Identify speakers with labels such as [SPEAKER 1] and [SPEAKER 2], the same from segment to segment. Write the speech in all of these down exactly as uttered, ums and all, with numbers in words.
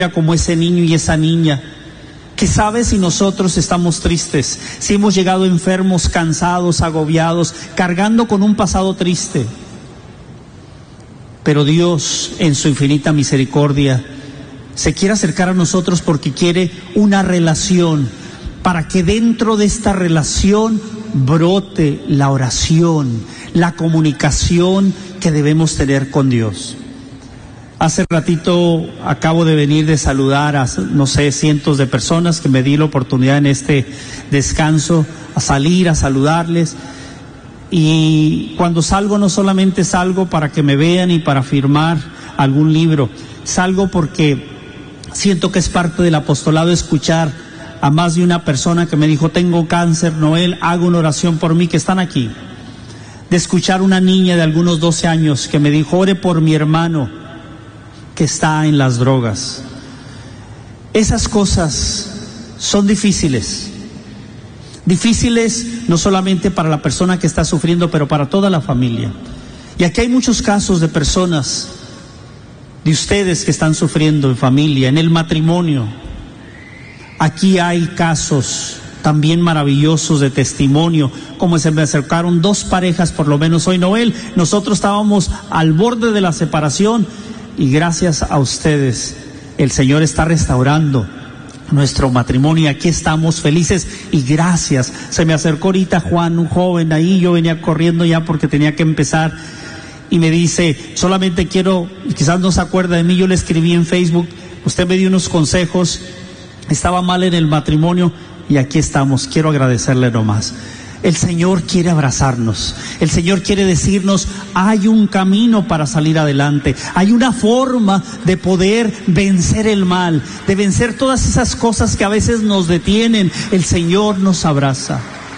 [SPEAKER 1] como ese niño y esa niña que sabe si nosotros estamos tristes, si hemos llegado enfermos, cansados, agobiados, cargando con un pasado triste. Pero Dios, en su infinita misericordia, se quiere acercar a nosotros porque quiere una relación, para que dentro de esta relación brote la oración, la comunicación que debemos tener con Dios. Hace ratito acabo de venir de saludar a, no sé, cientos de personas que me di la oportunidad en este descanso a salir a saludarles. Y cuando salgo no solamente salgo para que me vean y para firmar algún libro, salgo porque siento que es parte del apostolado escuchar a más de una persona que me dijo: tengo cáncer, Noel, hago una oración por mí, que están aquí. De escuchar una niña de algunos doce años que me dijo: ore por mi hermano que está en las drogas. Esas cosas son difíciles. Difíciles no solamente para la persona que está sufriendo, pero para toda la familia. Y aquí hay muchos casos de personas, de ustedes que están sufriendo en familia, en el matrimonio. Aquí hay casos también maravillosos de testimonio, como se me acercaron dos parejas por lo menos hoy, Noel. Nosotros estábamos al borde de la separación y gracias a ustedes el Señor está restaurando nuestro matrimonio y aquí estamos felices y gracias. Se me acercó ahorita Juan, un joven ahí, yo venía corriendo ya porque tenía que empezar y me dice: solamente quiero, quizás no se acuerda de mí, yo le escribí en Facebook, usted me dio unos consejos, estaba mal en el matrimonio y aquí estamos, quiero agradecerle nomás. El Señor quiere abrazarnos, el Señor quiere decirnos: hay un camino para salir adelante, hay una forma de poder vencer el mal, de vencer todas esas cosas que a veces nos detienen. El Señor nos abraza.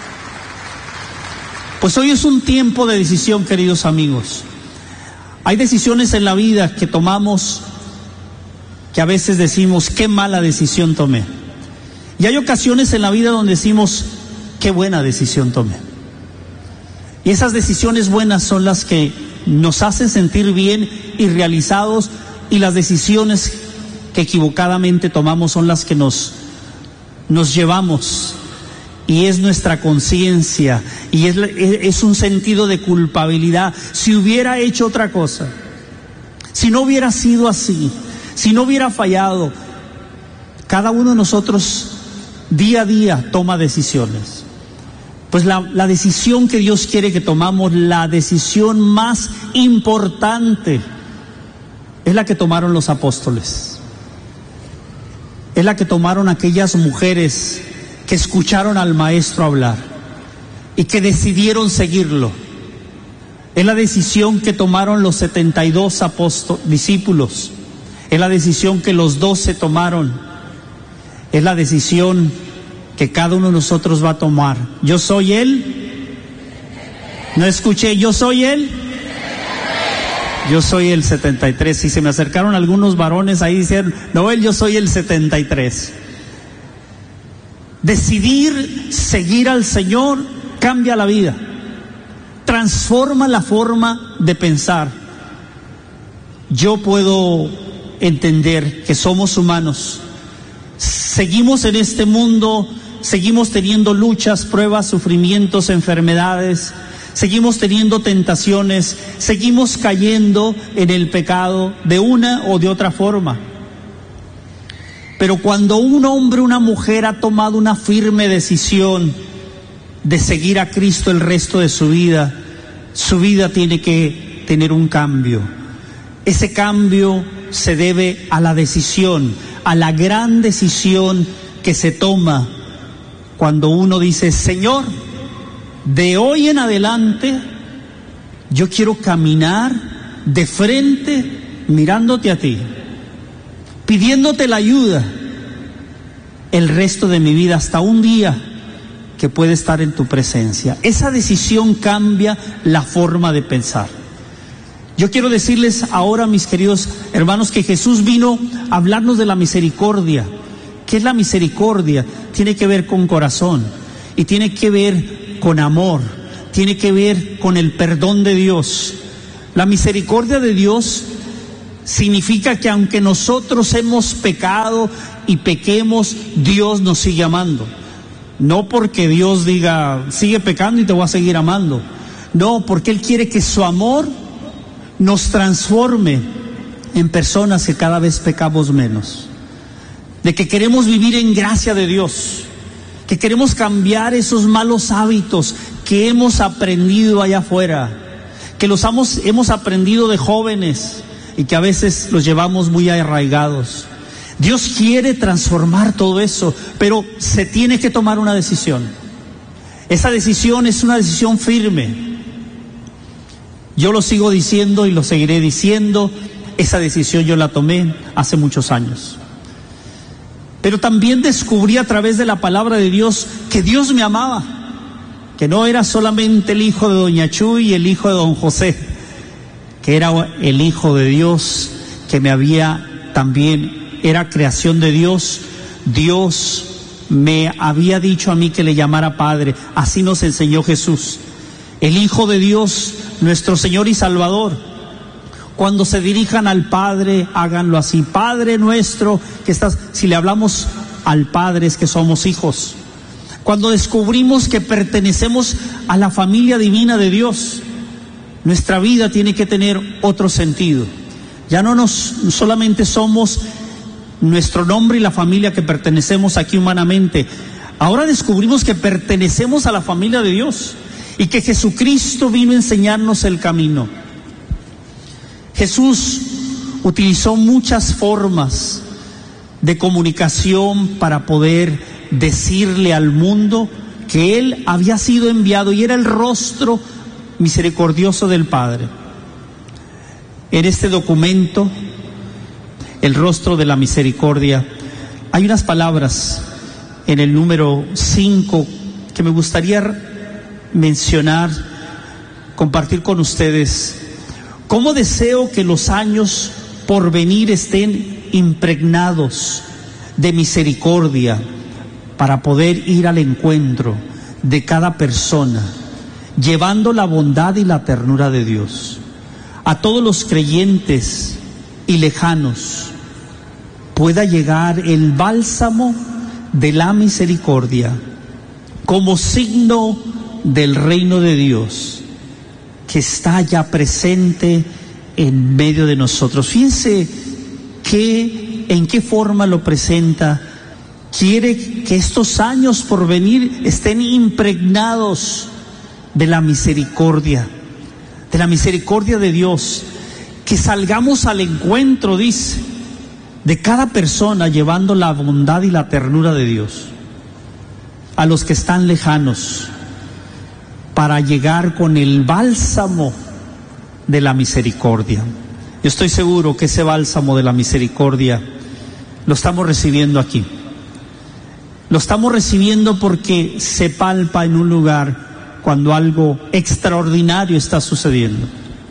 [SPEAKER 1] Pues hoy es un tiempo de decisión, queridos amigos. Hay decisiones en la vida que tomamos que a veces decimos: qué mala decisión tomé. Y hay ocasiones en la vida donde decimos: qué buena decisión tomé. Y esas decisiones buenas son las que nos hacen sentir bien y realizados, y las decisiones que equivocadamente tomamos son las que nos, nos llevamos, y es nuestra conciencia, y es, es un sentido de culpabilidad. Si hubiera hecho otra cosa, si no hubiera sido así, si no hubiera fallado. Cada uno de nosotros día a día toma decisiones. Pues la, la decisión que Dios quiere que tomamos, la decisión más importante, es la que tomaron los apóstoles. Es la que tomaron aquellas mujeres que escucharon al Maestro hablar y que decidieron seguirlo. Es la decisión que tomaron los setenta y dos apóstoles, discípulos. Es la decisión que los doce tomaron. Es la decisión que cada uno de nosotros va a tomar. Yo soy él. No escuché, yo soy él. Yo soy el setenta y tres. Y se me acercaron algunos varones ahí y dijeron: Noel, yo soy el setenta y tres. Decidir seguir al Señor cambia la vida, transforma la forma de pensar. Yo puedo entender que somos humanos, seguimos en este mundo, seguimos teniendo luchas, pruebas, sufrimientos, enfermedades, seguimos teniendo tentaciones, seguimos cayendo en el pecado de una o de otra forma. Pero cuando un hombre o una mujer ha tomado una firme decisión de seguir a Cristo el resto de su vida, su vida tiene que tener un cambio. Ese cambio se debe a la decisión, a la gran decisión que se toma cuando uno dice: Señor, de hoy en adelante yo quiero caminar de frente mirándote a ti, pidiéndote la ayuda el resto de mi vida, hasta un día que puede estar en tu presencia. Esa decisión cambia la forma de pensar. Yo quiero decirles ahora, mis queridos hermanos, que Jesús vino a hablarnos de la misericordia. ¿Qué es la misericordia? Tiene que ver con corazón y tiene que ver con amor, tiene que ver con el perdón de Dios. La misericordia de Dios significa que aunque nosotros hemos pecado y pequemos, Dios nos sigue amando. No porque Dios diga, sigue pecando y te voy a seguir amando. No, porque Él quiere que su amor nos transforme en personas que cada vez pecamos menos. De que queremos vivir en gracia de Dios, que queremos cambiar esos malos hábitos que hemos aprendido allá afuera, que los hemos, hemos aprendido de jóvenes y que a veces los llevamos muy arraigados. Dios quiere transformar todo eso, pero se tiene que tomar una decisión. Esa decisión es una decisión firme. Yo lo sigo diciendo y lo seguiré diciendo. Esa decisión yo la tomé hace muchos años. Pero también descubrí a través de la palabra de Dios que Dios me amaba, que no era solamente el hijo de doña Chuy y el hijo de don José, que era el hijo de Dios, que me había también, era creación de Dios. Dios me había dicho a mí que le llamara Padre. Así nos enseñó Jesús, el Hijo de Dios, nuestro Señor y Salvador. Cuando se dirijan al Padre, háganlo así: Padre nuestro que estás. Si le hablamos al Padre es que somos hijos. Cuando descubrimos que pertenecemos a la familia divina de Dios, nuestra vida tiene que tener otro sentido. Ya no nos solamente somos nuestro nombre y la familia que pertenecemos aquí humanamente. Ahora descubrimos que pertenecemos a la familia de Dios y que Jesucristo vino a enseñarnos el camino. Jesús utilizó muchas formas de comunicación para poder decirle al mundo que Él había sido enviado y era el rostro misericordioso del Padre. En este documento, el rostro de la misericordia, hay unas palabras en el número cinco que me gustaría mencionar, compartir con ustedes. ¿Cómo deseo que los años por venir estén impregnados de misericordia para poder ir al encuentro de cada persona, llevando la bondad y la ternura de Dios a todos los creyentes y lejanos? Pueda llegar el bálsamo de la misericordia como signo del reino de Dios que está ya presente en medio de nosotros. Fíjense que, en qué forma lo presenta. Quiere que estos años por venir estén impregnados de la misericordia, de la misericordia de Dios, que salgamos al encuentro, dice, de cada persona llevando la bondad y la ternura de Dios a los que están lejanos, para llegar con el bálsamo de la misericordia. Yo estoy seguro que ese bálsamo de la misericordia lo estamos recibiendo aquí. Lo estamos recibiendo porque se palpa en un lugar cuando algo extraordinario está sucediendo.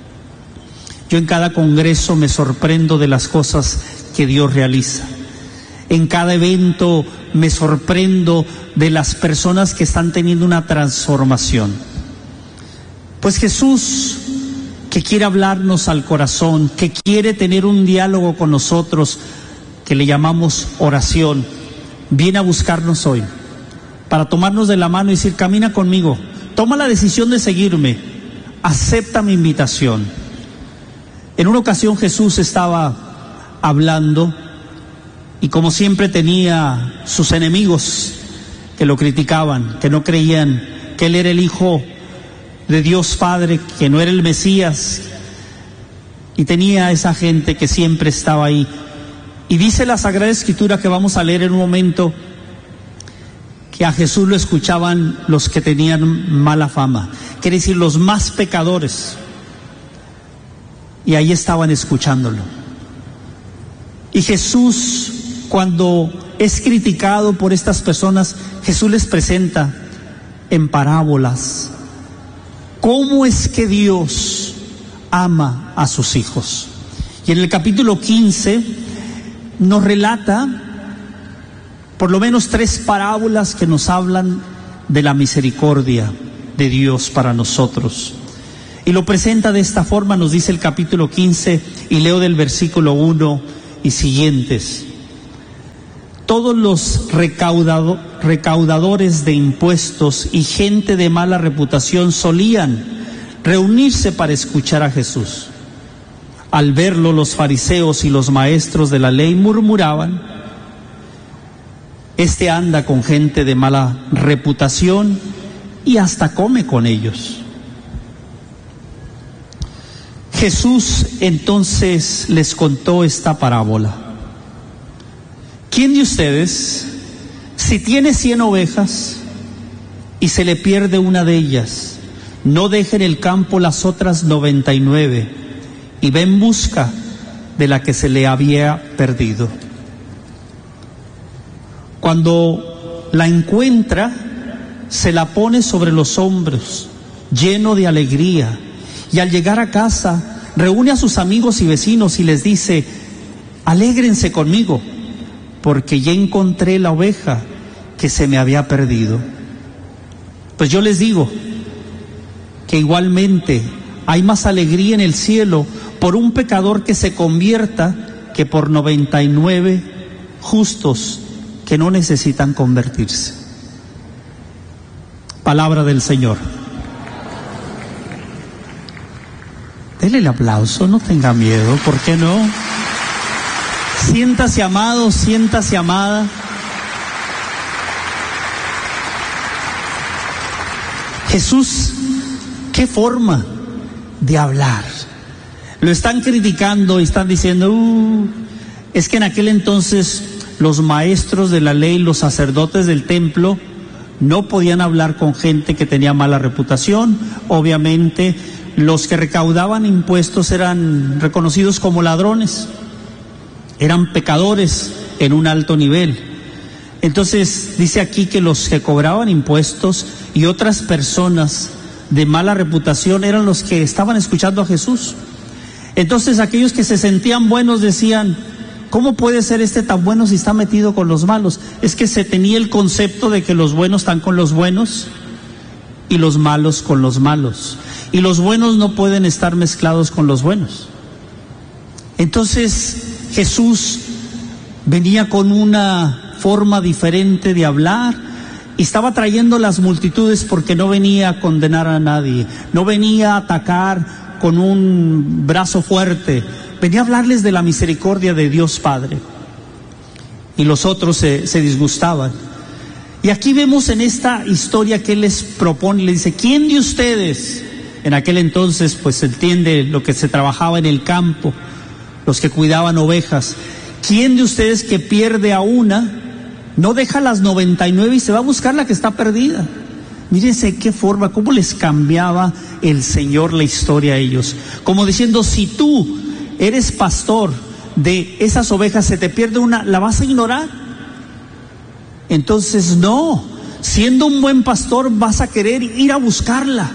[SPEAKER 1] Yo en cada congreso me sorprendo de las cosas que Dios realiza. En cada evento me sorprendo de las personas que están teniendo una transformación. Pues Jesús, que quiere hablarnos al corazón, que quiere tener un diálogo con nosotros, que le llamamos oración, viene a buscarnos hoy para tomarnos de la mano y decir: camina conmigo, toma la decisión de seguirme, acepta mi invitación. En una ocasión Jesús estaba hablando y, como siempre, tenía sus enemigos que lo criticaban, que no creían que Él era el Hijo de Dios Padre, que no era el Mesías, y tenía a esa gente que siempre estaba ahí. Y dice la Sagrada Escritura, que vamos a leer en un momento, que a Jesús lo escuchaban los que tenían mala fama, quiere decir los más pecadores, y ahí estaban escuchándolo. Y Jesús, cuando es criticado por estas personas, Jesús les presenta en parábolas cómo es que Dios ama a sus hijos. Y en el capítulo quince nos relata por lo menos tres parábolas que nos hablan de la misericordia de Dios para nosotros. Y lo presenta de esta forma, nos dice el capítulo quince, y leo del versículo uno y siguientes. Todos los recaudado, recaudadores de impuestos y gente de mala reputación solían reunirse para escuchar a Jesús. Al verlo, los fariseos y los maestros de la ley murmuraban: este anda con gente de mala reputación y hasta come con ellos. Jesús entonces les contó esta parábola. ¿Quién de ustedes, si tiene cien ovejas y se le pierde una de ellas, no deja en el campo las otras noventa y nueve y va en busca de la que se le había perdido? Cuando la encuentra, se la pone sobre los hombros, lleno de alegría, y al llegar a casa reúne a sus amigos y vecinos y les dice: alégrense conmigo, porque ya encontré la oveja que se me había perdido. Pues yo les digo que igualmente hay más alegría en el cielo por un pecador que se convierta que por noventa y nueve justos que no necesitan convertirse. Palabra del Señor. Dele el aplauso, no tenga miedo, ¿por qué no? Siéntase amado, siéntase amada. Jesús, qué forma de hablar. Lo están criticando y están diciendo, uh, es que en aquel entonces los maestros de la ley, los sacerdotes del templo, no podían hablar con gente que tenía mala reputación. Obviamente, los que recaudaban impuestos eran reconocidos como ladrones, eran pecadores en un alto nivel. Entonces dice aquí que los que cobraban impuestos y otras personas de mala reputación eran los que estaban escuchando a Jesús. Entonces aquellos que se sentían buenos decían: ¿cómo puede ser este tan bueno si está metido con los malos? Es que se tenía el concepto de que los buenos están con los buenos y los malos con los malos, y los buenos no pueden estar mezclados con los buenos. Entonces Jesús venía con una forma diferente de hablar y estaba trayendo las multitudes, porque no venía a condenar a nadie, no venía a atacar con un brazo fuerte, venía a hablarles de la misericordia de Dios Padre. Y los otros se, se disgustaban. Y aquí vemos en esta historia que Él les propone, le dice: ¿quién de ustedes? En aquel entonces pues se entiende lo que se trabajaba en el campo, los que cuidaban ovejas. ¿Quién de ustedes que pierde a una, no deja las noventa y nueve y se va a buscar la que está perdida? Mírense qué forma, cómo les cambiaba el Señor la historia a ellos. Como diciendo: si tú eres pastor de esas ovejas, se te pierde una, ¿la vas a ignorar? Entonces no, siendo un buen pastor vas a querer ir a buscarla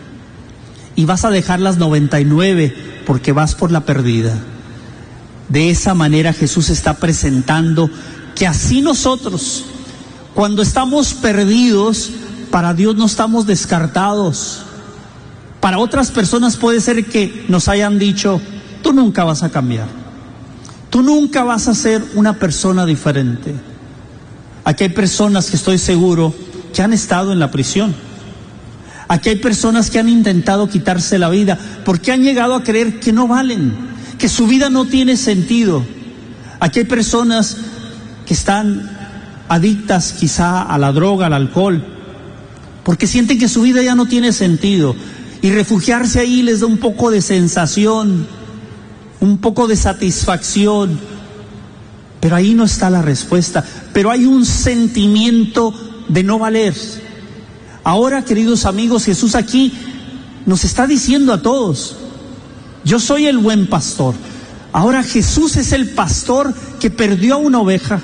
[SPEAKER 1] y vas a dejar las noventa y nueve porque vas por la perdida. De esa manera Jesús está presentando que así nosotros, cuando estamos perdidos, para Dios no estamos descartados. Para otras personas puede ser que nos hayan dicho: tú nunca vas a cambiar, tú nunca vas a ser una persona diferente. Aquí hay personas que estoy seguro que han estado en la prisión. Aquí hay personas que han intentado quitarse la vida porque han llegado a creer que no valen, que su vida no tiene sentido. Aquí hay personas que están adictas quizá a la droga, al alcohol, porque sienten que su vida ya no tiene sentido, y refugiarse ahí les da un poco de sensación, un poco de satisfacción, pero ahí no está la respuesta. Pero hay un sentimiento de no valer. Ahora, queridos amigos, Jesús aquí nos está diciendo a todos: yo soy el buen pastor. Ahora Jesús es el pastor que perdió a una oveja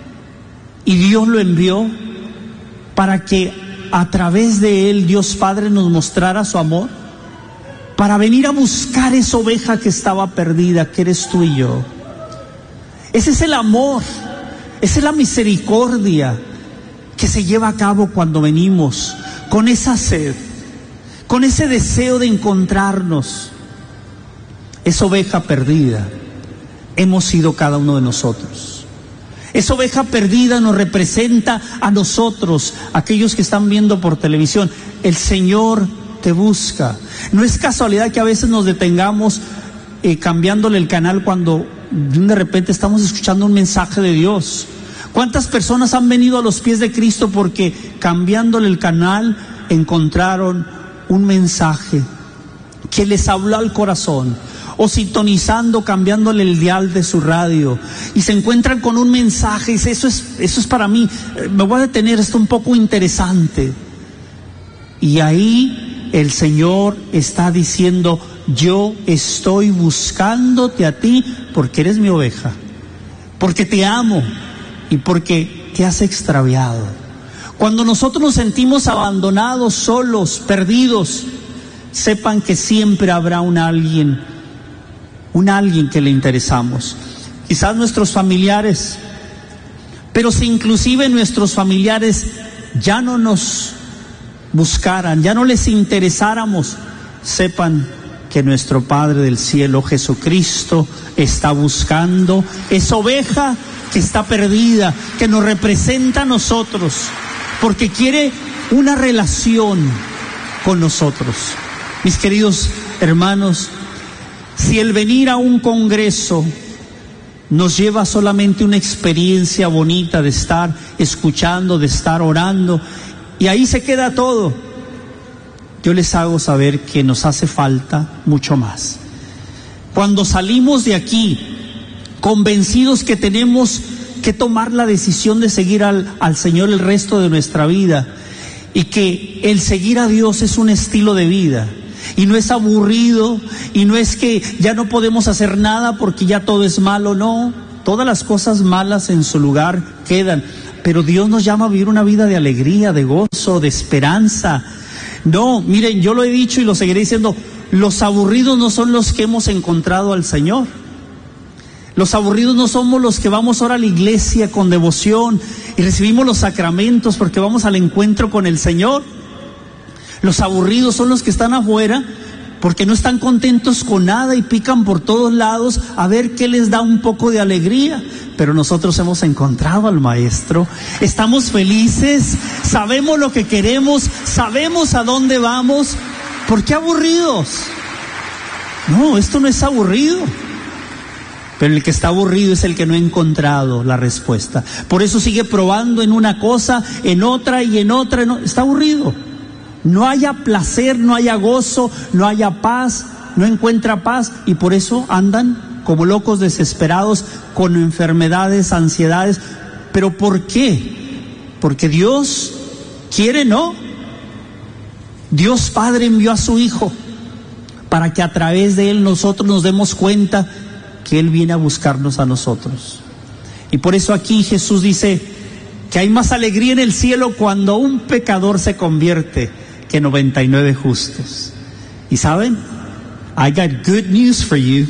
[SPEAKER 1] y Dios lo envió para que a través de él Dios Padre nos mostrara su amor, para venir a buscar esa oveja que estaba perdida, que eres tú y yo. Ese es el amor, esa es la misericordia que se lleva a cabo cuando venimos con esa sed, con ese deseo de encontrarnos. Esa oveja perdida hemos sido cada uno de nosotros. Esa oveja perdida nos representa a nosotros, aquellos que están viendo por televisión. El Señor te busca. No es casualidad que a veces nos detengamos eh, cambiándole el canal cuando de repente estamos escuchando un mensaje de Dios. ¿Cuántas personas han venido a los pies de Cristo porque cambiándole el canal encontraron un mensaje que les habló al corazón? O sintonizando, cambiándole el dial de su radio, y se encuentran con un mensaje y dice, eso es, eso es para mí, me voy a detener, esto un poco interesante. Y ahí el Señor está diciendo, yo estoy buscándote a ti porque eres mi oveja, porque te amo y porque te has extraviado. Cuando nosotros nos sentimos abandonados, solos, perdidos, sepan que siempre habrá un alguien un alguien que le interesamos, quizás nuestros familiares, pero si inclusive nuestros familiares ya no nos buscaran, ya no les interesáramos, sepan que nuestro Padre del cielo, Jesucristo, está buscando esa oveja que está perdida, que nos representa a nosotros, porque quiere una relación con nosotros. Mis queridos hermanos, si el venir a un congreso nos lleva solamente una experiencia bonita de estar escuchando, de estar orando, y ahí se queda todo, yo les hago saber que nos hace falta mucho más. Cuando salimos de aquí, convencidos que tenemos que tomar la decisión de seguir al, al Señor el resto de nuestra vida, y que el seguir a Dios es un estilo de vida, y no es aburrido, y no es que ya no podemos hacer nada porque ya todo es malo, no, todas las cosas malas en su lugar quedan, pero Dios nos llama a vivir una vida de alegría, de gozo, de esperanza. No, miren, yo lo he dicho y lo seguiré diciendo, los aburridos no son los que hemos encontrado al Señor. Los aburridos no somos los que vamos ahora a la iglesia con devoción y recibimos los sacramentos porque vamos al encuentro con el Señor. Los aburridos son los que están afuera porque no están contentos con nada y pican por todos lados a ver qué les da un poco de alegría. Pero nosotros hemos encontrado al Maestro, estamos felices, sabemos lo que queremos, sabemos a dónde vamos. ¿Por qué aburridos? No, esto no es aburrido. Pero el que está aburrido es el que no ha encontrado la respuesta. Por eso sigue probando en una cosa, en otra y en otra. En otra. Está aburrido. No haya placer, no haya gozo, no haya paz, no encuentra paz, y por eso andan como locos desesperados con enfermedades, ansiedades. ¿Pero por qué? Porque Dios quiere, ¿no? Dios Padre envió a su Hijo para que a través de Él nosotros nos demos cuenta que Él viene a buscarnos a nosotros. Y por eso aquí Jesús dice que hay más alegría en el cielo cuando un pecador se convierte que noventa y nueve justos. Y saben, I got good news for you.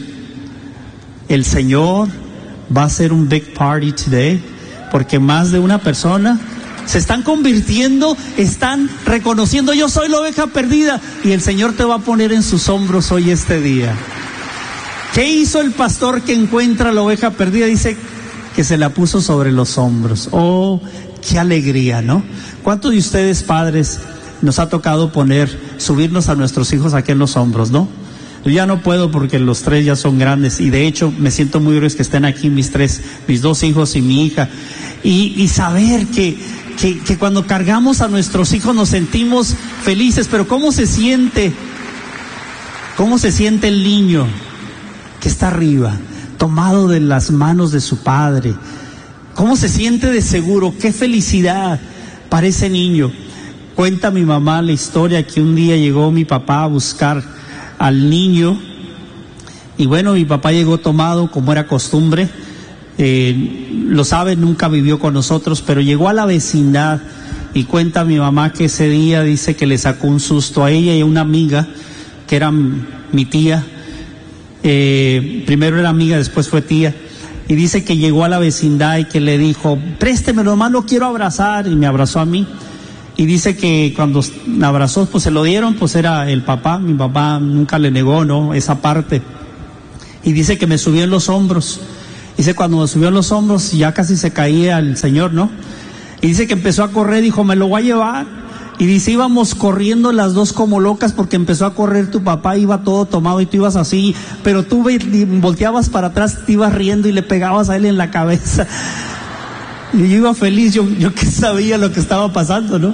[SPEAKER 1] El Señor va a hacer un big party today, porque más de una persona se están convirtiendo, están reconociendo, yo soy la oveja perdida, y el Señor te va a poner en sus hombros hoy este día. ¿Qué hizo el pastor que encuentra la oveja perdida? Dice que se la puso sobre los hombros. Oh, qué alegría, ¿no? ¿Cuántos de ustedes, padres, nos ha tocado poner, subirnos a nuestros hijos aquí en los hombros, ¿no? Yo ya no puedo porque los tres ya son grandes, y de hecho me siento muy orgulloso que estén aquí mis tres, mis dos hijos y mi hija, y, y saber que, que, que cuando cargamos a nuestros hijos nos sentimos felices. Pero ¿cómo se siente? ¿Cómo se siente el niño que está arriba, tomado de las manos de su padre? ¿Cómo se siente de seguro? ¡Qué felicidad para ese niño! Cuenta mi mamá la historia que un día llegó mi papá a buscar al niño, y bueno, mi papá llegó tomado como era costumbre, eh, lo sabe, nunca vivió con nosotros, pero llegó a la vecindad, y cuenta mi mamá que ese día dice que le sacó un susto a ella y a una amiga que era mi tía. Eh, primero era amiga, después fue tía, y dice que llegó a la vecindad y que le dijo, préstemelo, nomás lo quiero abrazar, y me abrazó a mí. Y dice que cuando me abrazó, pues se lo dieron, pues era el papá, mi papá nunca le negó, ¿no?, esa parte. Y dice que me subió en los hombros. Dice, cuando me subió en los hombros, ya casi se caía el señor, ¿no? Y dice que empezó a correr, dijo, me lo voy a llevar. Y dice, íbamos corriendo las dos como locas porque empezó a correr tu papá, iba todo tomado y tú ibas así, pero tú volteabas para atrás, te ibas riendo y le pegabas a él en la cabeza. Y yo iba feliz, yo, yo que sabía lo que estaba pasando, ¿no?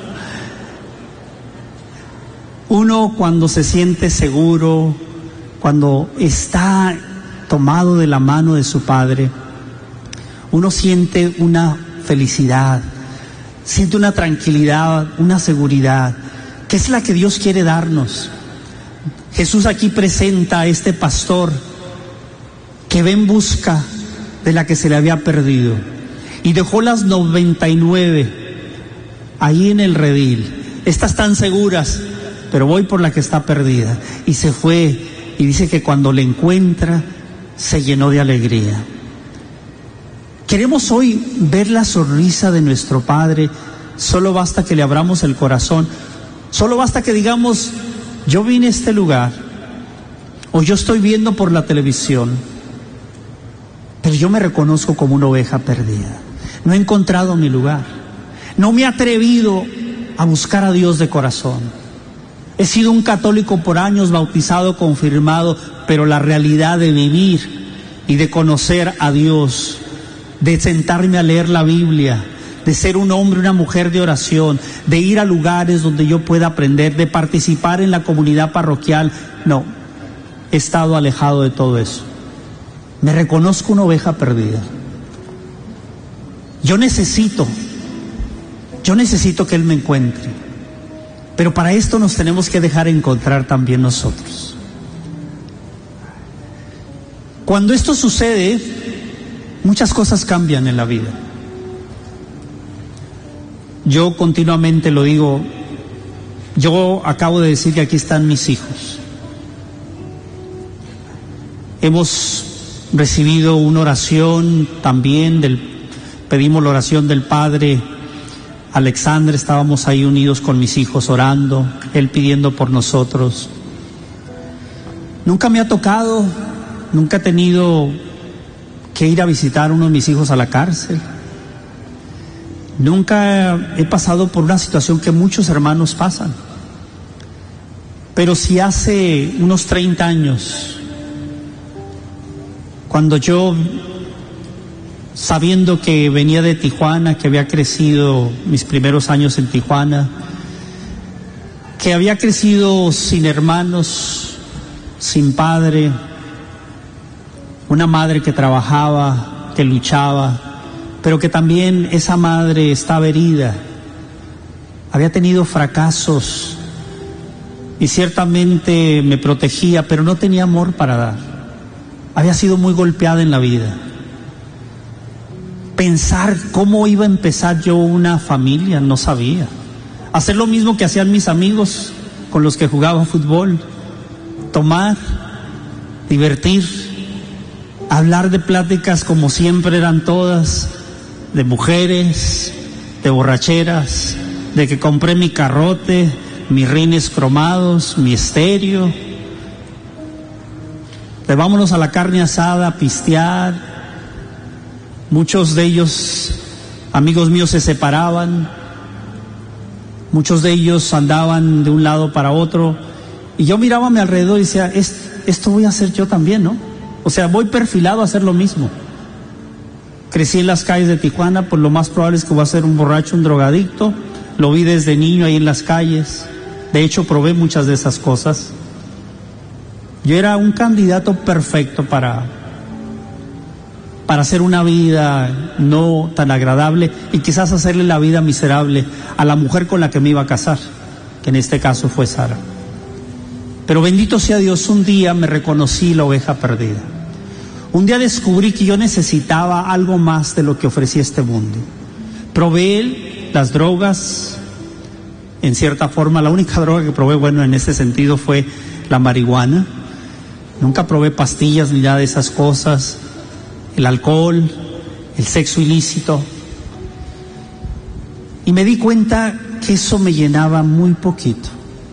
[SPEAKER 1] Uno cuando se siente seguro, cuando está tomado de la mano de su Padre, uno siente una felicidad, siente una tranquilidad, una seguridad, que es la que Dios quiere darnos. Jesús aquí presenta a este pastor que va en busca de la que se le había perdido y dejó las noventa y nueve ahí en el redil. Estas están seguras, pero voy por la que está perdida. Y se fue, y dice que cuando le encuentra, se llenó de alegría. Queremos hoy ver la sonrisa de nuestro Padre. Solo basta que le abramos el corazón. Solo basta que digamos, yo vine a este lugar, o yo estoy viendo por la televisión, pero yo me reconozco como una oveja perdida. No he encontrado mi lugar. No me he atrevido a buscar a Dios de corazón. He sido un católico por años, bautizado, confirmado, pero la realidad de vivir y de conocer a Dios, de sentarme a leer la Biblia, de ser un hombre, una mujer de oración, de ir a lugares donde yo pueda aprender, de participar en la comunidad parroquial, no, he estado alejado de todo eso. Me reconozco una oveja perdida. Yo necesito, yo necesito que Él me encuentre. Pero para esto nos tenemos que dejar encontrar también nosotros. Cuando esto sucede, muchas cosas cambian en la vida. Yo continuamente lo digo, yo acabo de decir que aquí están mis hijos. Hemos recibido una oración también, del, pedimos la oración del Padre Alexander, estábamos ahí unidos con mis hijos orando, él pidiendo por nosotros. Nunca me ha tocado, nunca he tenido que ir a visitar a uno de mis hijos a la cárcel. Nunca he pasado por una situación que muchos hermanos pasan. Pero si hace unos treinta años, cuando yo, sabiendo que venía de Tijuana, que había crecido mis primeros años en Tijuana, que había crecido sin hermanos, sin padre, una madre que trabajaba, que luchaba, pero que también esa madre estaba herida, había tenido fracasos y ciertamente me protegía, pero no tenía amor para dar. Había sido muy golpeada en la vida. Pensar cómo iba a empezar yo una familia, no sabía. Hacer lo mismo que hacían mis amigos con los que jugaba fútbol, tomar, divertir, hablar de pláticas como siempre eran todas, de mujeres, de borracheras, de que compré mi carrote, mis rines cromados, mi estéreo, de vámonos a la carne asada a pistear. Muchos de ellos, amigos míos, se separaban, muchos de ellos andaban de un lado para otro, y yo miraba a mi alrededor y decía, esto voy a hacer yo también, ¿no? O sea, voy perfilado a hacer lo mismo. Crecí en las calles de Tijuana, pues lo más probable es que voy a ser un borracho, un drogadicto. Lo vi desde niño ahí en las calles. De hecho, probé muchas de esas cosas. Yo era un candidato perfecto para, para hacer una vida no tan agradable y quizás hacerle la vida miserable a la mujer con la que me iba a casar, que en este caso fue Sara. Pero bendito sea Dios, un día me reconocí la oveja perdida. Un día descubrí que yo necesitaba algo más de lo que ofrecía este mundo. Probé las drogas, en cierta forma, la única droga que probé, bueno, en ese sentido fue la marihuana. Nunca probé pastillas ni nada de esas cosas, el alcohol, el sexo ilícito. Y me di cuenta que eso me llenaba muy poquito.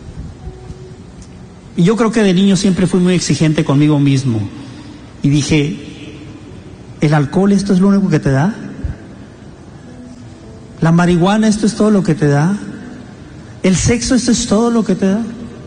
[SPEAKER 1] Y yo creo que de niño siempre fui muy exigente conmigo mismo. Y dije, ¿el alcohol esto es lo único que te da? ¿La marihuana esto es todo lo que te da? ¿El sexo esto es todo lo que te da?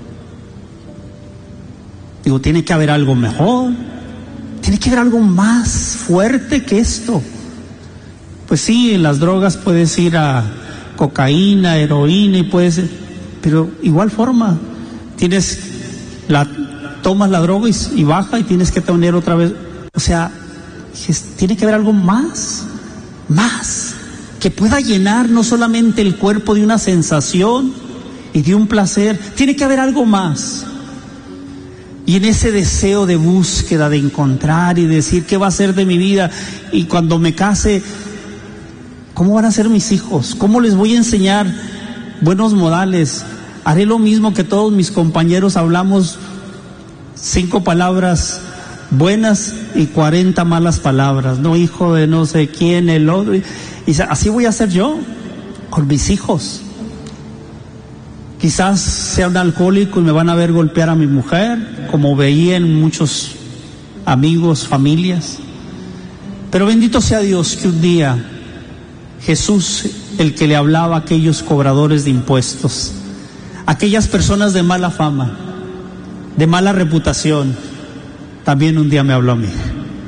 [SPEAKER 1] Digo, tiene que haber algo mejor, tiene que haber algo más fuerte que esto. Pues sí, en las drogas puedes ir a cocaína, heroína y puedes, pero igual forma, tienes la, tomas la droga y, y baja y tienes que tener otra vez. O sea, tiene que haber algo más, más, que pueda llenar no solamente el cuerpo de una sensación y de un placer, tiene que haber algo más. Y en ese deseo de búsqueda, de encontrar y decir qué va a ser de mi vida, y cuando me case, ¿cómo van a ser mis hijos? ¿Cómo les voy a enseñar buenos modales? Haré lo mismo que todos mis compañeros, hablamos cinco palabras buenas y cuarenta malas palabras, no hijo de no sé quién, el otro, y así voy a hacer yo con mis hijos. Quizás sea un alcohólico y me van a ver golpear a mi mujer, como veía en muchos amigos, familias. Pero bendito sea Dios que un día Jesús, el que le hablaba a aquellos cobradores de impuestos, aquellas personas de mala fama, de mala reputación, también un día me habló a mí.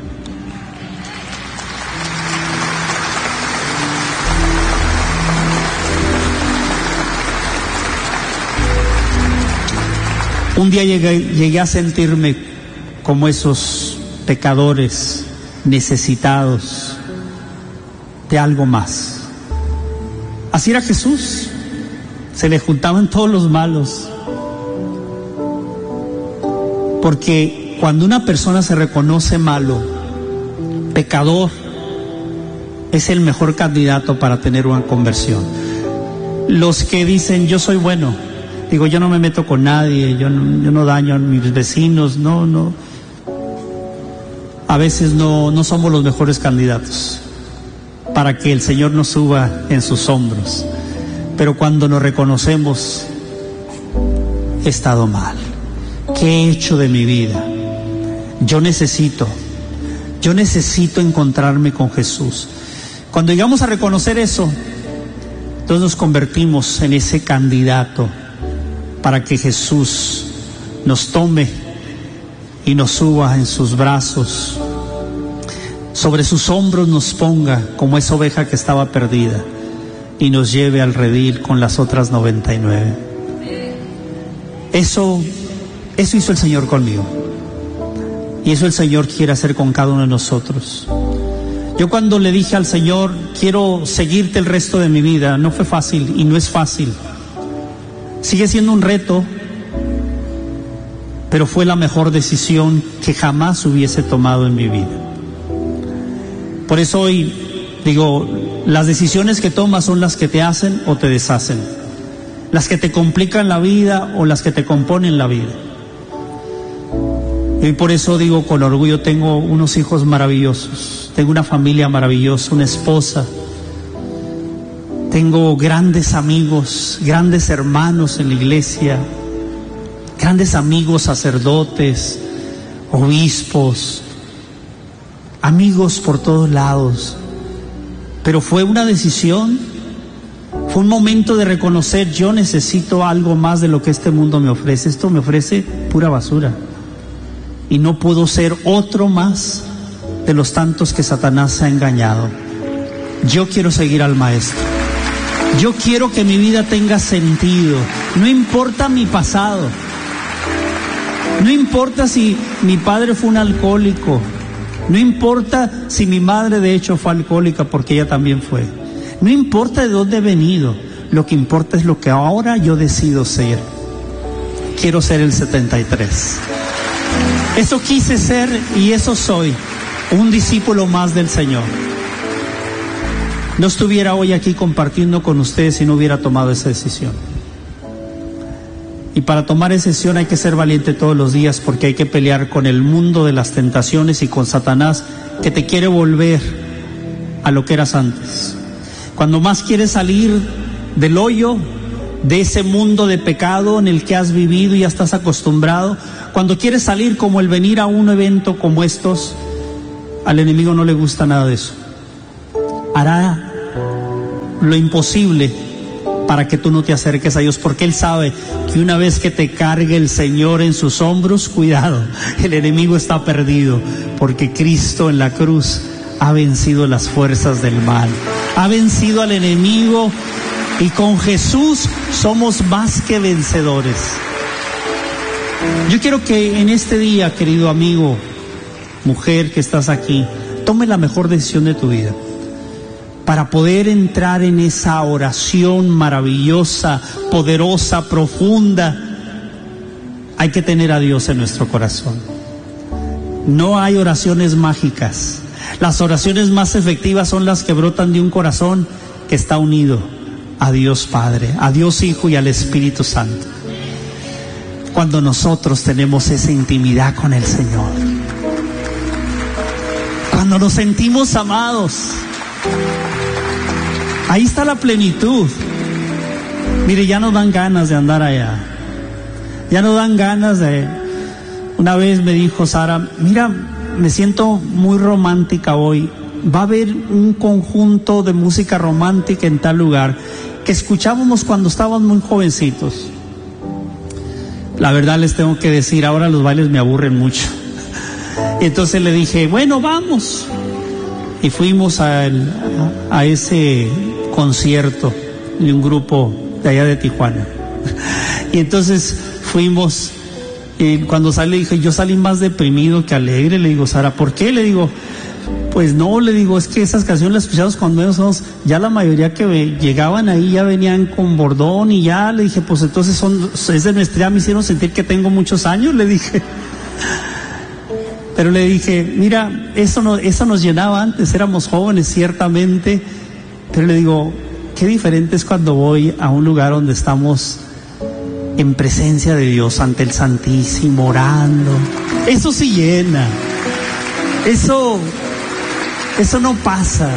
[SPEAKER 1] Un día llegué, llegué a sentirme como esos pecadores necesitados de algo más. Así era Jesús, se le juntaban todos los malos. Porque cuando una persona se reconoce malo, pecador, es el mejor candidato para tener una conversión. Los que dicen yo soy bueno, digo, yo no me meto con nadie, yo no, yo no daño a mis vecinos, no, no. A veces no, no somos los mejores candidatos para que el Señor nos suba en sus hombros. Pero cuando nos reconocemos, he estado mal. ¿Qué he hecho de mi vida? Yo necesito, yo necesito encontrarme con Jesús. Cuando llegamos a reconocer eso, entonces nos convertimos en ese candidato para que Jesús nos tome y nos suba en sus brazos, sobre sus hombros nos ponga como esa oveja que estaba perdida y nos lleve al redil con las otras noventa y nueve. Eso, eso hizo el Señor conmigo, y eso el Señor quiere hacer con cada uno de nosotros. Yo cuando le dije al Señor, quiero seguirte el resto de mi vida, no fue fácil y no es fácil. Sigue siendo un reto, pero fue la mejor decisión que jamás hubiese tomado en mi vida. Por eso hoy digo, las decisiones que tomas son las que te hacen o te deshacen, las que te complican la vida o las que te componen la vida. Y por eso digo con orgullo, tengo unos hijos maravillosos, tengo una familia maravillosa, una esposa. Tengo grandes amigos, grandes hermanos en la iglesia, grandes amigos sacerdotes, obispos, amigos por todos lados. Pero fue una decisión, fue un momento de reconocer, yo necesito algo más de lo que este mundo me ofrece. Esto me ofrece pura basura. Y no puedo ser otro más de los tantos que Satanás se ha engañado. Yo quiero seguir al Maestro. Yo quiero que mi vida tenga sentido. No importa mi pasado. No importa si mi padre fue un alcohólico. No importa si mi madre de hecho fue alcohólica, porque ella también fue. No importa de dónde he venido. Lo que importa es lo que ahora yo decido ser. Quiero ser el setenta y tres. Eso quise ser y eso soy. Un discípulo más del Señor. No estuviera hoy aquí compartiendo con ustedes si no hubiera tomado esa decisión. Y para tomar esa decisión hay que ser valiente todos los días, porque hay que pelear con el mundo de las tentaciones y con Satanás, que te quiere volver a lo que eras antes. Cuando más quieres salir del hoyo, de ese mundo de pecado en el que has vivido y ya estás acostumbrado. Cuando quieres salir, como el venir a un evento como estos, al enemigo no le gusta nada de eso. Hará lo imposible para que tú no te acerques a Dios, porque Él sabe que una vez que te cargue el Señor en sus hombros, cuidado, el enemigo está perdido, porque Cristo en la cruz ha vencido las fuerzas del mal, ha vencido al enemigo, y con Jesús somos más que vencedores. Yo quiero que en este día, querido amigo, mujer que estás aquí, tome la mejor decisión de tu vida. Para poder entrar en esa oración maravillosa, poderosa, profunda, hay que tener a Dios en nuestro corazón. No hay oraciones mágicas. Las oraciones más efectivas son las que brotan de un corazón que está unido a Dios Padre, a Dios Hijo y al Espíritu Santo. Cuando nosotros tenemos esa intimidad con el Señor, cuando nos sentimos amados, ahí está la plenitud. Mire, ya no dan ganas de andar allá. Ya no dan ganas de... Una vez me dijo Sara, mira, me siento muy romántica hoy. Va a haber un conjunto de música romántica en tal lugar que escuchábamos cuando estábamos muy jovencitos. La verdad les tengo que decir, ahora los bailes me aburren mucho. Y entonces le dije, bueno, vamos. Y fuimos a, el, a ese concierto de un grupo de allá de Tijuana. Y entonces fuimos, y cuando salí, dije, yo salí más deprimido que alegre. Le digo, Sara, ¿por qué? Le digo, pues no, le digo, es que esas canciones las escuchamos cuando nosotros, ya la mayoría que llegaban ahí ya venían con bordón, y ya le dije, pues entonces son, es de nuestra edad, me hicieron sentir que tengo muchos años, le dije. Pero le dije, mira, eso, no, eso nos llenaba antes, éramos jóvenes ciertamente, pero le digo, qué diferente es cuando voy a un lugar donde estamos en presencia de Dios, ante el Santísimo, orando. Eso sí llena, eso, eso no pasa.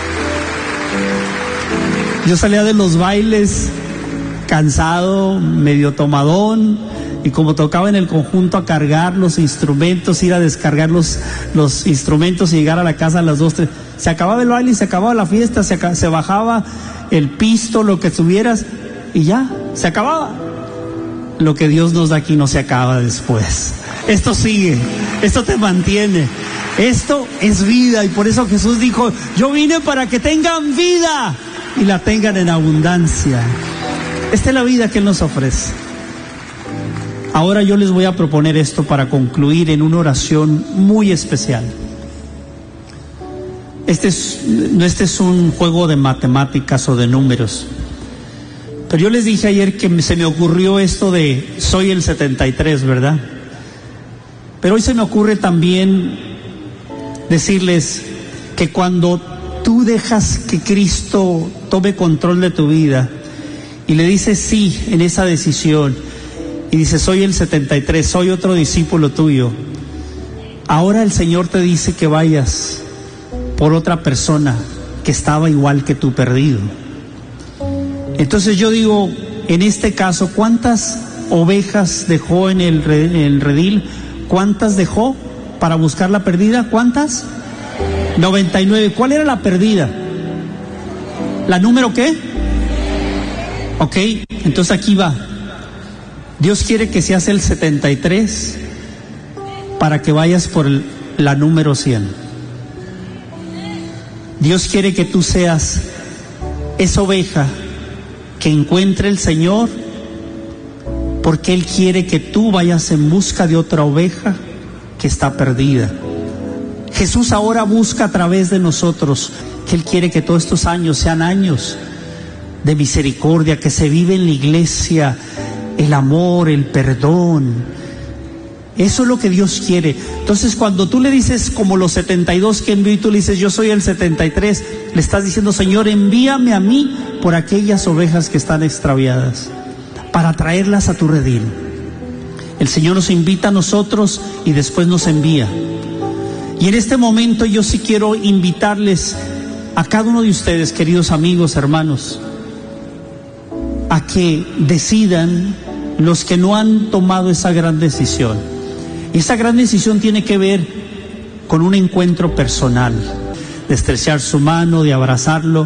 [SPEAKER 1] Yo salía de los bailes cansado, medio tomadón, y como tocaba en el conjunto a cargar los instrumentos, ir a descargar los, los instrumentos y llegar a la casa a las dos, tres, se acababa el baile y se acababa la fiesta, se, acaba, se bajaba el pisto, lo que tuvieras, y ya, se acababa. Lo que Dios nos da aquí no se acaba después. Esto sigue, esto te mantiene, esto es vida, y por eso Jesús dijo, yo vine para que tengan vida y la tengan en abundancia. Esta es la vida que Él nos ofrece. Ahora yo les voy a proponer esto para concluir en una oración muy especial. Este es, no este es un juego de matemáticas o de números. Pero yo les dije ayer que se me ocurrió esto de soy el setenta y tres, ¿verdad? Pero hoy se me ocurre también decirles que cuando tú dejas que Cristo tome control de tu vida y le dices sí en esa decisión, y dices, soy el setenta y tres, soy otro discípulo tuyo, ahora el Señor te dice que vayas por otra persona que estaba igual que tú, perdido. Entonces yo digo, en este caso, ¿cuántas ovejas dejó en el, en el redil? ¿Cuántas dejó para buscar la perdida? ¿Cuántas? noventa y nueve. ¿Cuál era la perdida? ¿La número qué? Ok, entonces aquí va. Dios quiere que seas el setenta y tres para que vayas por el, la número cien. Dios quiere que tú seas esa oveja que encuentre el Señor, porque Él quiere que tú vayas en busca de otra oveja que está perdida. Jesús ahora busca a través de nosotros, que Él quiere que todos estos años sean años de misericordia, que se vive en la iglesia el amor, el perdón. Eso es lo que Dios quiere. Entonces cuando tú le dices, como los setenta y dos que envió, y tú le dices, yo soy el setenta y tres, le estás diciendo, Señor, envíame a mí por aquellas ovejas que están extraviadas, para traerlas a tu redil. El Señor nos invita a nosotros y después nos envía. Y en este momento yo sí quiero invitarles a cada uno de ustedes, queridos amigos, hermanos, a que decidan los que no han tomado esa gran decisión. Y esa gran decisión tiene que ver con un encuentro personal, de estrechar su mano, de abrazarlo,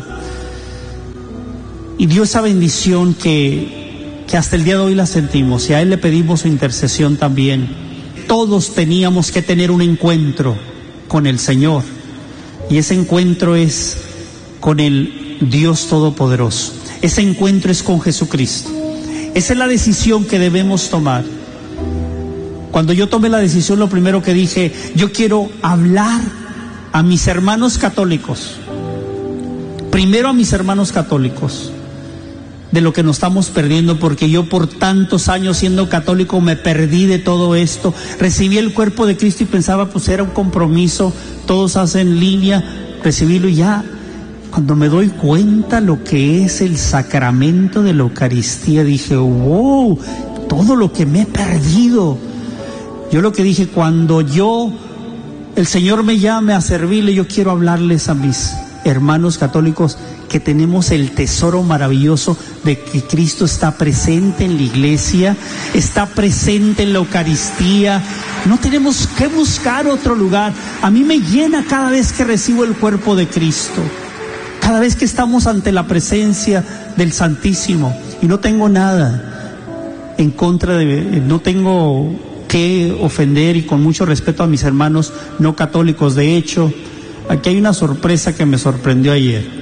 [SPEAKER 1] y dio esa bendición que, que hasta el día de hoy la sentimos, y a Él le pedimos su intercesión también. Todos teníamos que tener un encuentro con el Señor, y ese encuentro es con el Dios Todopoderoso. Ese encuentro es con Jesucristo. Esa es la decisión que debemos tomar. Cuando yo tomé la decisión, lo primero que dije, yo quiero hablar a mis hermanos católicos, primero a mis hermanos católicos, de lo que nos estamos perdiendo, porque yo por tantos años siendo católico me perdí de todo esto. Recibí el cuerpo de Cristo y pensaba pues era un compromiso, todos hacen línea, recibirlo, y ya cuando me doy cuenta lo que es el sacramento de la Eucaristía, dije, wow, todo lo que me he perdido. Yo lo que dije, cuando yo, el Señor me llame a servirle, yo quiero hablarles a mis hermanos católicos que tenemos el tesoro maravilloso de que Cristo está presente en la iglesia, está presente en la Eucaristía. No tenemos que buscar otro lugar. A mí me llena cada vez que recibo el cuerpo de Cristo, cada vez que estamos ante la presencia del Santísimo. Y no tengo nada en contra de, no tengo que ofender, y con mucho respeto a mis hermanos no católicos. De hecho, aquí hay una sorpresa que me sorprendió ayer.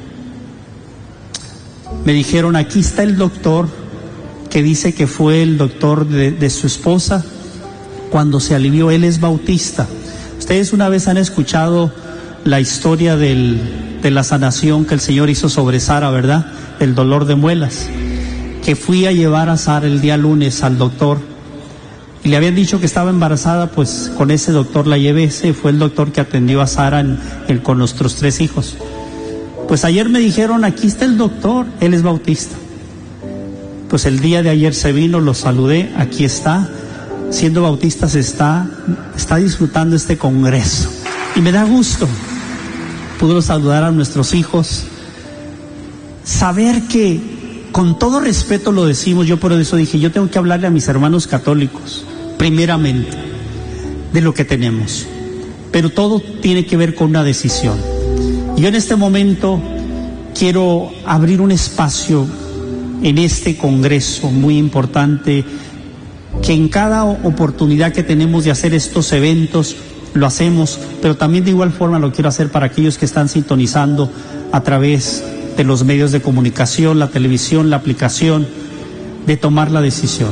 [SPEAKER 1] Me dijeron, aquí está el doctor que dice que fue el doctor de, de su esposa cuando se alivió. Él es bautista. Ustedes una vez han escuchado la historia del, de la sanación que el Señor hizo sobre Sara, ¿verdad? Del dolor de muelas. Que fui a llevar a Sara el día lunes al doctor y le habían dicho que estaba embarazada, pues con ese doctor la llevé. Ese fue el doctor que atendió a Sara en, en, con nuestros tres hijos. Pues ayer me dijeron, aquí está el doctor, él es bautista. Pues el día de ayer se vino, lo saludé, aquí está, siendo bautista se está, está disfrutando este congreso. Y me da gusto, pudo saludar a nuestros hijos, saber que, con todo respeto lo decimos, yo por eso dije, yo tengo que hablarle a mis hermanos católicos, primeramente, de lo que tenemos. Pero todo tiene que ver con una decisión. Yo en este momento quiero abrir un espacio en este congreso muy importante, que en cada oportunidad que tenemos de hacer estos eventos lo hacemos, pero también de igual forma lo quiero hacer para aquellos que están sintonizando a través de los medios de comunicación, la televisión, la aplicación, de tomar la decisión.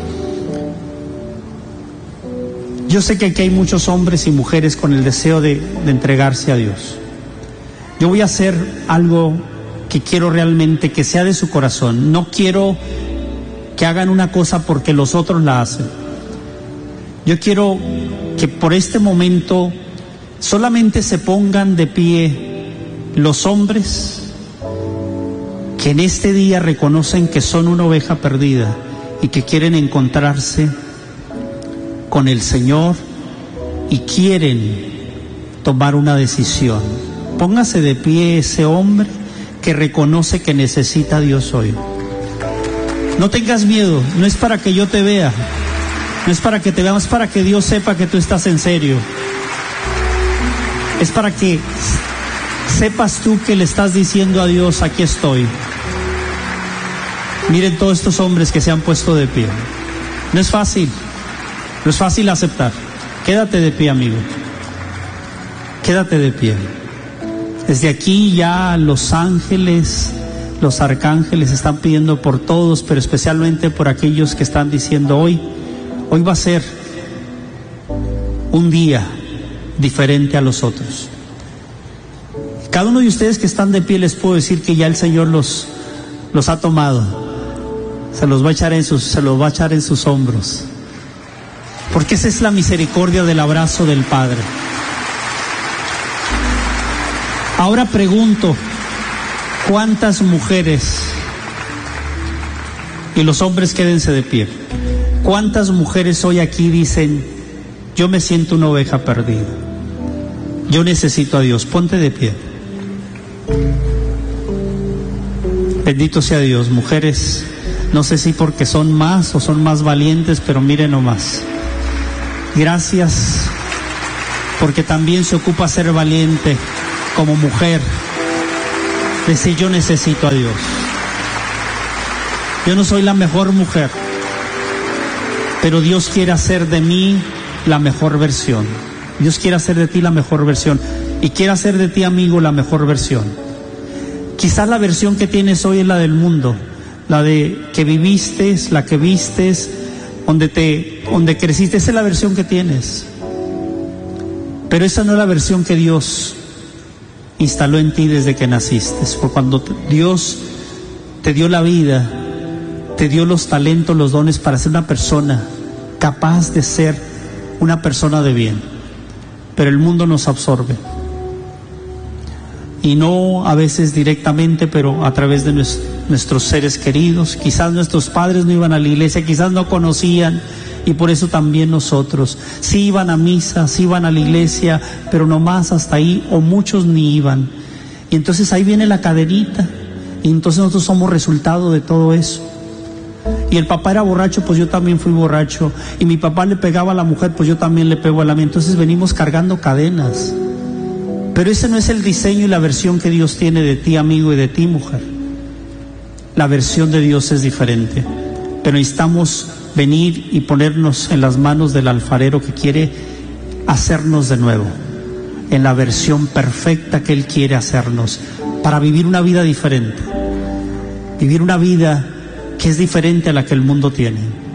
[SPEAKER 1] Yo sé que aquí hay muchos hombres y mujeres con el deseo de, de entregarse a Dios. Yo voy a hacer algo que quiero realmente que sea de su corazón. No quiero que hagan una cosa porque los otros la hacen. Yo quiero que por este momento solamente se pongan de pie los hombres que en este día reconocen que son una oveja perdida y que quieren encontrarse con el Señor y quieren tomar una decisión. Póngase de pie ese hombre que reconoce que necesita a Dios hoy. No tengas miedo, no es para que yo te vea, no es para que te vea, es para que Dios sepa que tú estás en serio. Es para que sepas tú que le estás diciendo a Dios, aquí estoy. Miren todos estos hombres que se han puesto de pie. No es fácil, no es fácil aceptar. Quédate de pie, amigo. Quédate de pie. Desde aquí ya los ángeles, los arcángeles están pidiendo por todos, pero especialmente por aquellos que están diciendo hoy, hoy va a ser un día diferente a los otros. Cada uno de ustedes que están de pie les puedo decir que ya el Señor los, los ha tomado, se los va a echar en sus, se los va a echar en sus hombros, porque esa es la misericordia del abrazo del Padre. Ahora pregunto, ¿cuántas mujeres, y los hombres quédense de pie, cuántas mujeres hoy aquí dicen, yo me siento una oveja perdida, yo necesito a Dios? Ponte de pie. Bendito sea Dios. Mujeres, no sé si porque son más o son más valientes, pero miren nomás. Gracias, porque también se ocupa ser valiente como mujer. Decir, yo necesito a Dios. Yo no soy la mejor mujer, pero Dios quiere hacer de mí la mejor versión. Dios quiere hacer de ti la mejor versión. Y quiere hacer de ti, amigo, la mejor versión. Quizás la versión que tienes hoy es la del mundo, la de que viviste, la que vistes, donde te, donde creciste. Esa es la versión que tienes. Pero esa no es la versión que Dios instaló en ti desde que naciste. Por cuando Dios te dio la vida, te dio los talentos, los dones para ser una persona capaz de ser una persona de bien. Pero el mundo nos absorbe. Y no a veces directamente, pero a través de nuestros, nuestros seres queridos. Quizás nuestros padres no iban a la iglesia, quizás no conocían, y por eso también nosotros. Sí iban a misa, sí iban a la iglesia, pero no más hasta ahí, o muchos ni iban. Y entonces ahí viene la cadenita, y entonces nosotros somos resultado de todo eso. Y el papá era borracho, pues yo también fui borracho. Y mi papá le pegaba a la mujer, pues yo también le pego a la mía. Entonces venimos cargando cadenas. Pero ese no es el diseño y la versión que Dios tiene de ti, amigo, y de ti, mujer. La versión de Dios es diferente. Pero necesitamos venir y ponernos en las manos del alfarero que quiere hacernos de nuevo, en la versión perfecta que Él quiere hacernos, para vivir una vida diferente. Vivir una vida que es diferente a la que el mundo tiene.